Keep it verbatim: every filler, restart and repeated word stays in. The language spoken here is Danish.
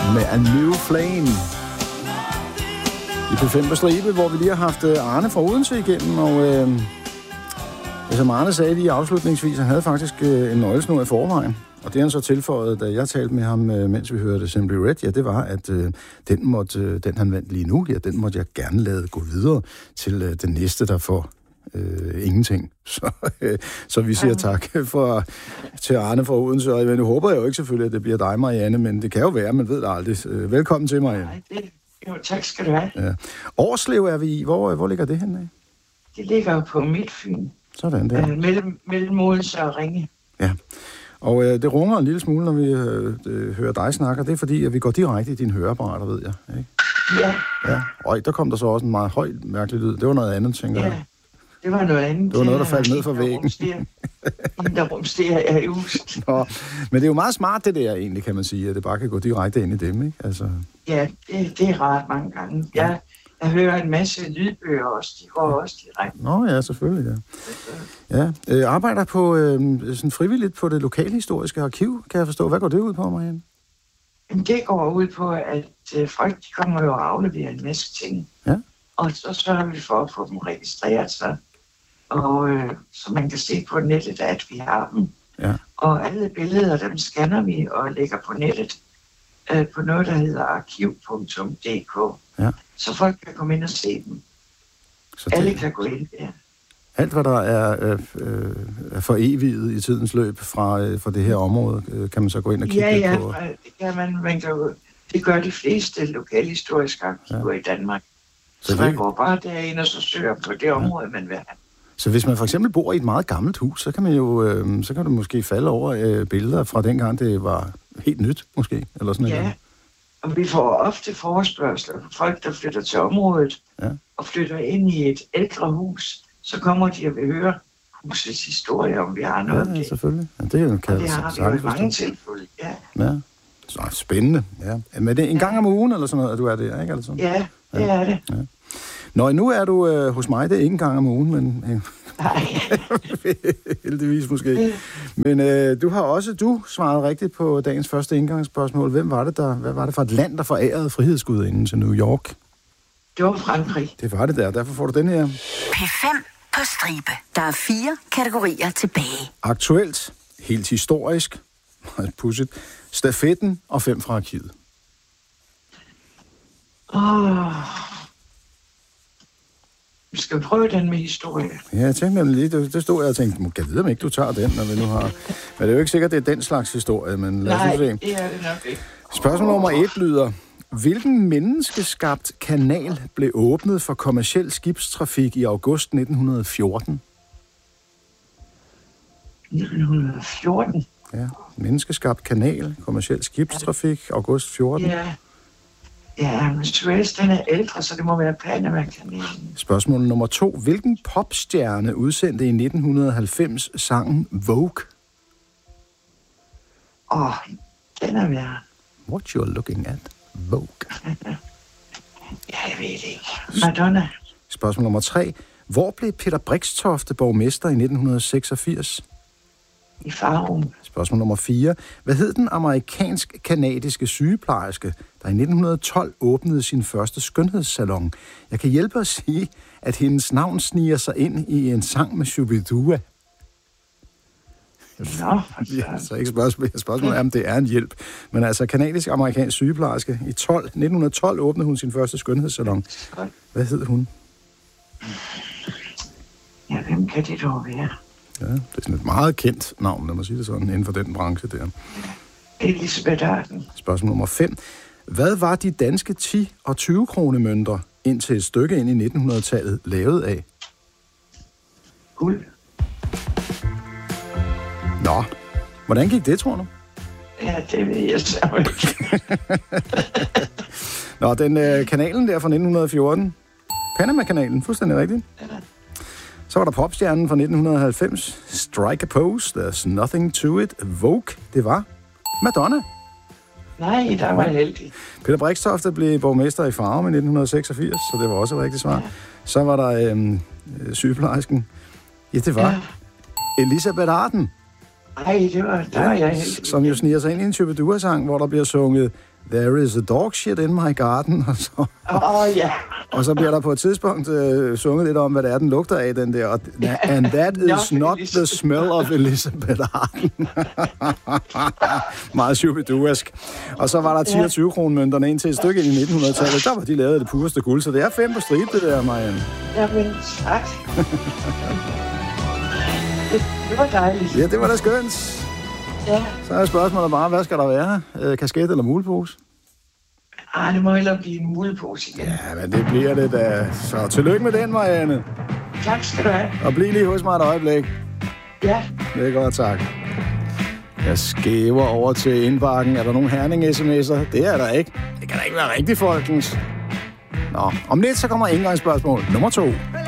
med A New Flame. I P fem på stribe, hvor vi lige har haft Arne fra Odense igennem, og øh, som Arne sagde lige afslutningsvis, han havde faktisk øh, en nøglesnor i forvejen. Og det han så tilføjede, da jeg talte med ham, øh, mens vi hørte Simply Red, ja, det var, at øh, den, måtte, øh, den han vandt lige nu, ja, den måtte jeg gerne lade gå videre til øh, den næste, der får øh, ingenting. Så, øh, så vi siger tak for, til Arne fra Odense, og nu håber jeg jo ikke selvfølgelig, at det bliver dig, Marianne, men det kan jo være, man ved det aldrig. Øh, velkommen til, Marianne. Nej, det, jo, tak skal du have. Ja. Årslev er vi i. Hvor, hvor ligger det henne? Det ligger jo på Midtfyn. Sådan der. Øh, mellem, mellem Odense og Ringe. Ja. Og øh, det runger en lille smule, når vi øh, øh, hører dig snakke. Det er fordi, at vi går direkte i dine høreapparater, ved jeg. Ikke? Ja. Ja. Og der kom der så også en meget høj, mærkelig lyd. Det var noget andet, tænker ja. jeg. Det var noget andet. Det var noget, der faldt ned fra væggen. Inden der rumsterer er i huset. Nå, men det er jo meget smart, det der egentlig, kan man sige, at det bare kan gå direkte ind i dem, ikke? Altså... Ja, det, det er rart mange gange. Ja. Jeg, jeg hører en masse lydbøger også. De går også direkte. Nå ja, selvfølgelig, ja. Ja, øh, arbejder på øh, sådan frivilligt på det lokalhistoriske arkiv, kan jeg forstå. Hvad går det ud på, Marianne? Jamen, det går ud på, at øh, folk de kommer jo og afleverer en masse ting. Ja. Og så sørger vi for at få dem registreret sig. Og øh, så man kan se på nettet, at vi har dem. Ja. Og alle billeder, dem scanner vi og lægger på nettet øh, på noget, der hedder arkiv punktum d k. Ja. Så folk kan komme ind og se dem. Så det... Alle kan gå ind der. Alt, hvad der er, øh, øh, er for evigt i tidens løb fra, øh, fra det her område, øh, kan man så gå ind og kigge ja, ja, på? Ja, det kan man. man kan jo, det gør de fleste lokalhistoriske arkiver ja. i Danmark. Så, så man det... går bare derind og så søger på det område, ja. man vil have. Så hvis man for eksempel bor i et meget gammelt hus, så kan man jo, øh, så kan du måske falde over øh, billeder fra dengang, det var helt nyt, måske, eller sådan noget. Ja, og vi får ofte forespørgsler fra folk, der flytter til området, ja. og flytter ind i et ældre hus. Så kommer de og vil høre husets historie, om vi har noget. Ja, selvfølgelig. Ja, det er jo, kan og det har vi jo i mange tilfælde, ja. Ja, så spændende, ja. Men det er en gang om ugen, eller sådan noget, at du er der, ikke? Altså? Ja, det ja. er det. Ja. Nå, nu er du øh, hos mig, det er ikke en gang om ugen, men... Øh, Nej. heldigvis måske. Men øh, du har også, du svarede rigtigt på dagens første indgangsspørgsmål. Hvem var det, der, hvad var det for et land, der forærede frihedsgudinden til New York? Det var Frankrig. Det var det der, derfor får du den her. P fem på stribe. Der er fire kategorier tilbage. Aktuelt, helt historisk, meget pudsigt, stafetten og fem fra arkivet. Åh... Oh. Vi skal prøve den med historie. Ja, jeg tænkte nemlig lige, det, det stod jeg og tænkte, kan jeg vide, om ikke du tager den, når vi nu har... Men det er jo ikke sikkert, det er den slags historie, men lad os Nej, se. det er det nok ikke. Spørgsmål nummer et lyder, hvilken menneskeskabt kanal blev åbnet for kommerciel skibstrafik i august nitten fjorten? nitten fjorten? Ja, menneskeskabt kanal, kommerciel skibstrafik, august fjorten. Ja. Ja, men Suez, den er ældre, så det må være Panama-kanalen. Spørgsmål nummer to. Hvilken popstjerne udsendte i nitten halvfems sangen Vogue? Åh, oh, den er værd. What you're looking at? Vogue. Ja, jeg ved det ikke. Madonna. Spørgsmål nummer tre. Hvor blev Peter Brixtofte borgmester i nitten seksogfirs? I Farum. Spørgsmål nummer fire. Hvad hed den amerikansk-kanadiske sygeplejerske, der i nitten tolv åbnede sin første skønhedssalon? Jeg kan hjælpe at sige, at hendes navn sniger sig ind i en sang med Shubidua. Nå, ja, så ikke spørgsmål. Spørgsmålet er, om det er en hjælp. Men altså, kanadisk-amerikansk sygeplejerske. I nitten tolv åbnede hun sin første skønhedssalon. Hvad hed hun? Ja, hvem kan det dog være? Ja, det er sådan et meget kendt navn, når man siger det sådan, inden for den branche der. Elisabeth Arden. Spørgsmål nummer fem. Hvad var de danske ti- og tyve-kronemønter indtil et stykke ind i nittenhundredetallet lavet af? Guld. Nå, hvordan gik det, tror du? Ja, det ved jeg så ikke. Nå, den øh, kanalen der fra nitten fjorten. Panama-kanalen, fuldstændig rigtigt. Ja. Så var der popstjernen fra nitten halvfems. Strike a pose, there's nothing to it. Vogue, det var Madonna. Nej, der var heldig. Peter Brixtofte blev borgmester i Farum i nitten seksogfirs, så det var også et rigtigt svar. Ja. Så var der øhm, sygeplejersken. Ja, det var ja. Elisabeth Arden. Nej, det var, der ja, var jeg heldig. Som jo sniger sig ind i en Shubidua-sang, hvor der bliver sunget There is a dog shit in my garden. Og så, oh, ja. og så bliver der på et tidspunkt øh, sunget lidt om, hvad det er, den lugter af, den der. Og, and that is no, not the smell of Elizabeth Arden. Meget shubiduask. Og så var der ti og tyve kroner mønterne ind til et stykke ind i nitten hundrede-tallet. Der var de lavet det pureste guld, så det er fem på stribe, det der, Marianne. Jamen, tak. det, det var dejligt. Ja, det var da skønt. Ja. Så er spørgsmålet bare, hvad skal der være? Øh, kasket eller mulepose? Ah, det må hellere blive en mulepose igen. Ja, men det bliver det da. Så tillykke med den, Marianne. Tak skal du have. Og bliv lige hos mig et øjeblik. Ja. Det er godt, tak. Jeg skæver over til indbakken. Er der nogen Herning-sms'er? Det er der ikke. Det kan da ikke være rigtigt, folkens. Nå, om lidt så kommer indgangsspørgsmål nummer to.